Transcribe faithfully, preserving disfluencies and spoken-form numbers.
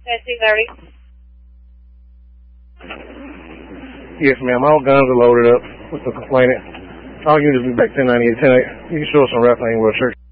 Okay, two thirty. Yes, ma'am. All guns are loaded up with the complainant. All units be back ten ninety-eight, ten eight. You can show us some rap name, we'll search.